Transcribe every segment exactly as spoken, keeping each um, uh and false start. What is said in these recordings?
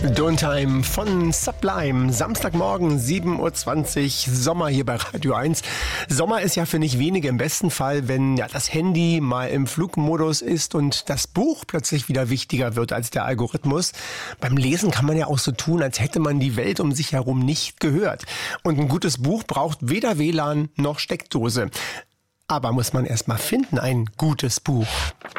Downtime von Sublime. Samstagmorgen, sieben Uhr zwanzig, Sommer hier bei Radio eins. Sommer ist ja für nicht wenige im besten Fall, wenn ja das Handy mal im Flugmodus ist und das Buch plötzlich wieder wichtiger wird als der Algorithmus. Beim Lesen kann man ja auch so tun, als hätte man die Welt um sich herum nicht gehört. Und ein gutes Buch braucht weder W L A N noch Steckdose. Aber muss man erst mal finden, ein gutes Buch.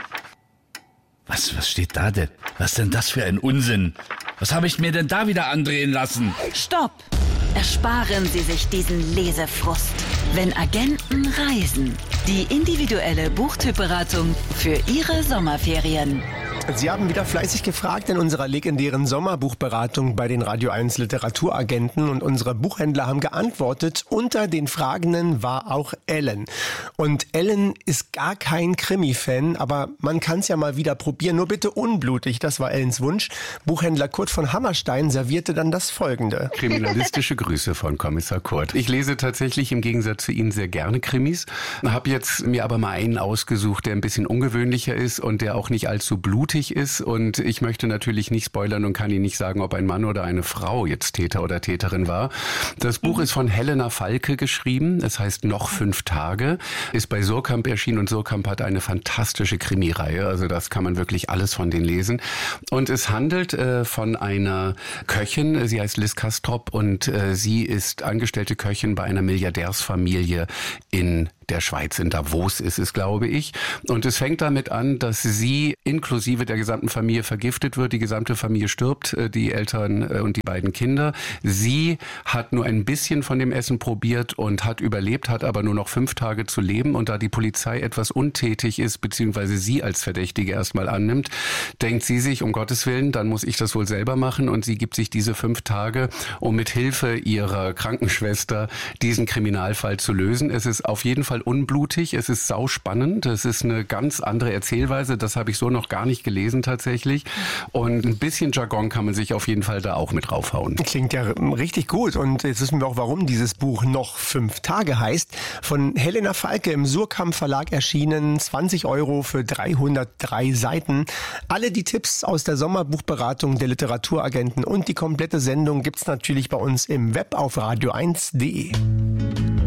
Was, was steht da denn? Was denn das für ein Unsinn? Was habe ich mir denn da wieder andrehen lassen? Stopp! Ersparen Sie sich diesen Lesefrust. Wenn Agenten reisen. Die individuelle Buchtypberatung für Ihre Sommerferien. Sie haben wieder fleißig gefragt in unserer legendären Sommerbuchberatung bei den Radio eins Literaturagenten und unsere Buchhändler haben geantwortet. Unter den Fragenden war auch Ellen. Und Ellen ist gar kein Krimi-Fan, aber man kann es ja mal wieder probieren. Nur bitte unblutig, das war Ellens Wunsch. Buchhändler Kurt von Hammerstein servierte dann das Folgende. Kriminalistische Grüße von Kommissar Kurt. Ich lese tatsächlich im Gegensatz zu Ihnen sehr gerne Krimis, habe jetzt mir aber mal einen ausgesucht, der ein bisschen ungewöhnlicher ist und der auch nicht allzu blutig ist, und ich möchte natürlich nicht spoilern und kann Ihnen nicht sagen, ob ein Mann oder eine Frau jetzt Täter oder Täterin war. Das Buch ist von Helena Falke geschrieben. Es heißt Noch fünf Tage, ist bei Surkamp erschienen und Surkamp hat eine fantastische Krimireihe. Also das kann man wirklich alles von denen lesen. Und es handelt äh, von einer Köchin. Sie heißt Liz Kastrop und äh, sie ist angestellte Köchin bei einer Milliardärsfamilie in der Schweiz, in Davos ist es, glaube ich. Und es fängt damit an, dass sie inklusive der gesamten Familie vergiftet wird. Die gesamte Familie stirbt, die Eltern und die beiden Kinder. Sie hat nur ein bisschen von dem Essen probiert und hat überlebt, hat aber nur noch fünf Tage zu leben. Und da die Polizei etwas untätig ist, beziehungsweise sie als Verdächtige erstmal annimmt, denkt sie sich, um Gottes Willen, dann muss ich das wohl selber machen. Und sie gibt sich diese fünf Tage, um mit Hilfe ihrer Krankenschwester diesen Kriminalfall zu lösen. Es ist auf jeden Fall unblutig, es ist sauspannend, es ist eine ganz andere Erzählweise, das habe ich so noch gar nicht gelesen tatsächlich, und ein bisschen Jargon kann man sich auf jeden Fall da auch mit raufhauen. Klingt ja richtig gut, und jetzt wissen wir auch, warum dieses Buch Noch fünf Tage heißt. Von Helena Falke im Surkamp Verlag erschienen, zwanzig Euro für dreihundertdrei Seiten. Alle die Tipps aus der Sommerbuchberatung der Literaturagenten und die komplette Sendung gibt's natürlich bei uns im Web auf radio eins punkt de.